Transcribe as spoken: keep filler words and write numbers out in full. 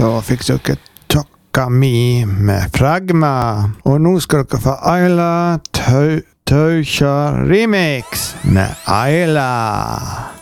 Da fikk dere Tokka Mi med Fragma. Og nå skal dere få Ayla Tau Tausha Remix med Ayla.